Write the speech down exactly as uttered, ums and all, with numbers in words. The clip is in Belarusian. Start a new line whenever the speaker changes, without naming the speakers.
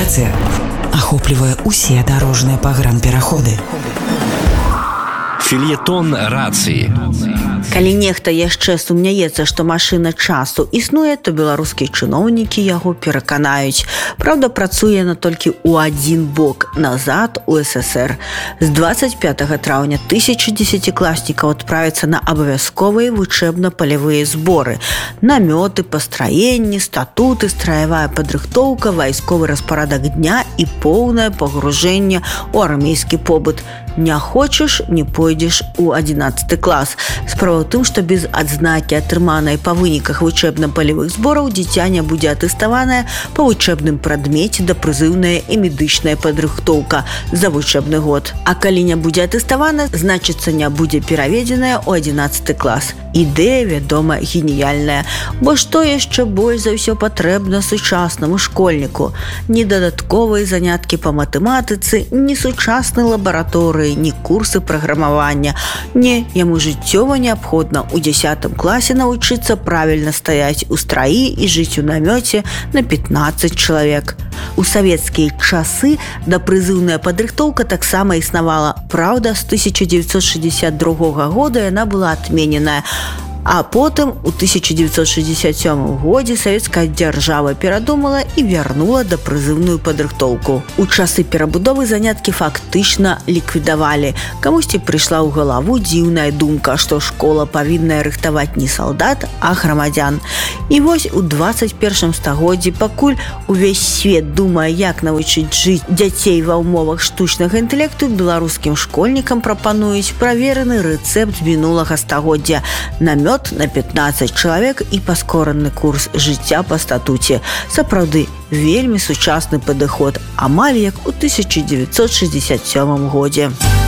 Навігацыя ахоплівае ўсе дарожныя пагранпераходы.
Фельетон рацыі.
Калі нехта яшчэ сумняецца, што машына часу існуе, то беларускія чыноўнікі яго пераканаюць. Праўда, працуе яна толькі ў адзін бок, назад у эс эс ер. З дваццаць пятага траўня тысячы дзесяцікласнікаў адправяцца на абавязковыя вучэбна-палявыя зборы. Намёты, пастраенні, статуты, страявая падрыхтоўка, вайсковы распарадак дня і поўнае пагружэнне ў армейскі побыт. Не хочаш, не пойдзеш у адзінаццаты клас. Справа ў тым, што без адзнакі, атрыманай па выніках вучэбна-палявых збораў, дзіця не будзе атэставанае па вучэбным прадмеце да прызыўная і медычная падрыхтоўка за вучэбны год. А калі не будзе атэставана, значыцца не будзе пераведзеная ў адзінаццаты клас. Ідэя, вядома, геніяльная. Бо што яшчэ больш за ўсё патрэбна сучаснаму школьніку? Ні дадатковыя заняткі па матэматыцы, ні сучаснай лабараторыі, ні курсы праграмавання. Не, яму жыццёва неабходна ў дзясятым класе навучыцца правільна стаяць у страі і жыць у намёце на пятнаццаць чалавек. У савецкія часы дапрызыўная падрыхтоўка таксама існавала. Праўда, з тысяча дзевяцьсот шэсцьдзесят другога года яна была адмененая. А потым у тысяча дзевяцьсот шэсцьдесят сёмым годзе савецкая дзяржава перадумала і вярнула дапрызыўную падрыхтоўку. У часы перабудовы заняткі фактычна ліквідавалі. Камусьці прыйшла ў галаву дзіўная думка, што школа павінна рыхтаваць не салдат, а грамадзян. І вось у дваццаць першым стагоддзі, пакуль увесь свет думае, як навучыць жыць дзяцей ва ўмовах штучнага інтэлекту, беларускім школьнікам прапануюць правераны рэцэпт мінулага стагоддзя. Намёт на пятнаццаць чалавек і паскораны курс жыцця па статуце. Сапраўды, вельмі сучасны падыход, амаль як у тысяча дзевяцьсот шэсцьдесят сёмым годзе.